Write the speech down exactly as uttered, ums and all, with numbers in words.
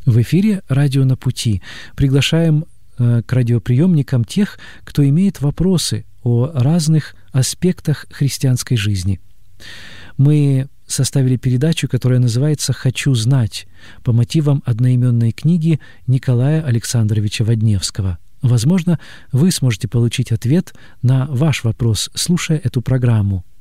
В эфире «Радио на пути». Приглашаем э, к радиоприемникам тех, кто имеет вопросы о разных аспектах христианской жизни. Мы составили передачу, которая называется «Хочу знать» по мотивам одноименной книги Николая Александровича Водневского. Возможно, вы сможете получить ответ на ваш вопрос, слушая эту программу.